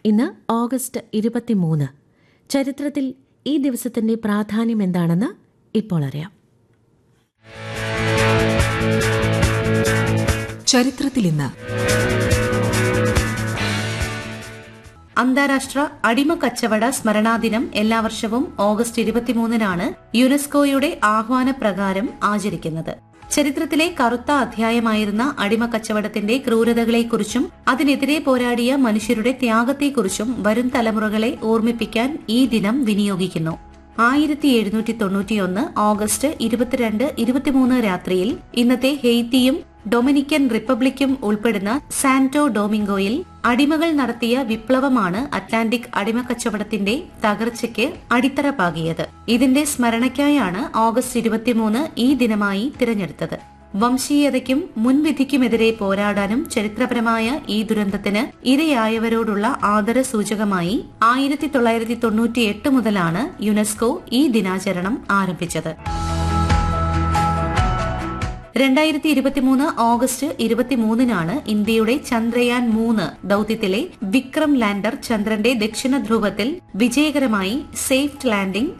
ഇന്ന് ഓഗസ്റ്റ് 23. ചരിത്രത്തിൽ ഈ ദിവസത്തിന്റെ പ്രാധാന്യം എന്താണെന്ന് ഇപ്പോൾ അറിയാം. ചരിത്രത്തിൽ ഇന്ന്. അന്താരാഷ്ട്ര അടിമ കച്ചവട സ്മരണാദിനം എല്ലാ വർഷവും ഓഗസ്റ്റ് 23-നാണ് യുനെസ്കോയുടെ ആഹ്വാനപ്രകാരം ആചരിക്കുന്നത്. ചരിത്രത്തിലെ കറുത്ത അധ്യായമായിരുന്ന അടിമക്കച്ചവടത്തിന്റെ ക്രൂരതകളെക്കുറിച്ചും അതിനെതിരെ പോരാടിയ മനുഷ്യരുടെ ത്യാഗത്തെക്കുറിച്ചും വരും തലമുറകളെ ഓർമ്മിപ്പിക്കാൻ ഈ ദിനം വിനിയോഗിക്കുന്നു. 1791 ഓഗസ്റ്റ് 22-23 രാത്രിയിൽ ഇന്നത്തെ ഹെയ്ത്തിയും ഡൊമിനിക്കൻ റിപ്പബ്ലിക്കും ഉൾപ്പെടുന്ന സാന്റോ ഡോമിംഗോയിൽ അടിമകൾ നടത്തിയ വിപ്ലവമാണ് അറ്റ്ലാന്റിക് അടിമക്കച്ചവടത്തിന്റെ തകർച്ചയ്ക്ക് അടിത്തറ പാകിയത്. ഇതിന്റെ സ്മരണയ്ക്കായാണ് ഓഗസ്റ്റ് 23 ഈ ദിനമായി തിരഞ്ഞെടുത്തത്. വംശീയതയ്ക്കും മുൻവിധിക്കുമെതിരെ പോരാടാനും ചരിത്രപരമായ ഈ ദുരന്തത്തിന് ഇരയായവരോടുള്ള ആദരസൂചകമായി 1998 മുതലാണ് യുനെസ്കോ ഈ ദിനാചരണം ആരംഭിച്ചത്. 2023 ഓഗസ്റ്റ് 23-നാണ് ഇന്ത്യയുടെ ചന്ദ്രയാൻ 3 ദൌത്യത്തിലെ വിക്രം ലാൻഡർ ചന്ദ്രന്റെ ദക്ഷിണ ധ്രുവത്തിൽ വിജയകരമായി സേഫ്റ്റ് ലാൻഡിംഗ്